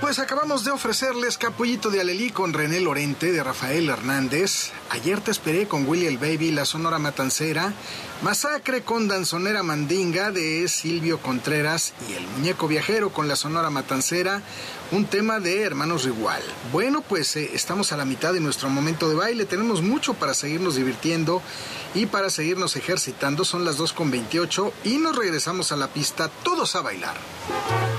pues acabamos de ofrecerles Capullito de Alelí con René Lorente de Rafael Hernández. Ayer te esperé con Willy el Baby, la Sonora Matancera. Masacre con Danzonera Mandinga de Silvio Contreras y El Muñeco Viajero con la Sonora Matancera. Un tema de Hermanos Rigual. Bueno, pues estamos a la mitad de nuestro momento de baile. Tenemos mucho para seguirnos divirtiendo y para seguirnos ejercitando. Son las 2:28 y nos regresamos a la pista, todos a bailar.